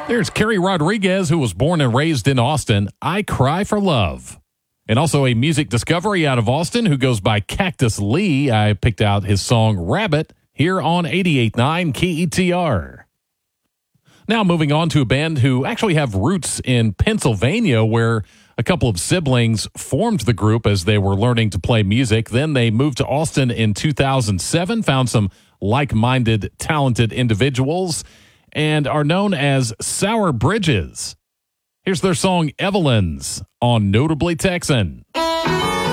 There's Kerry Rodriguez, who was born and raised in Austin. I Cry for Love. And also a music discovery out of Austin who goes by Cactus Lee. I picked out his song Rabbit here on 88.9 KETR. Now moving on to a band who actually have roots in Pennsylvania, where a couple of siblings formed the group as they were learning to play music. Then they moved to Austin in 2007, found some like-minded, talented individuals, and are known as Sour Bridges. Here's their song Evelyn's on Notably Texan.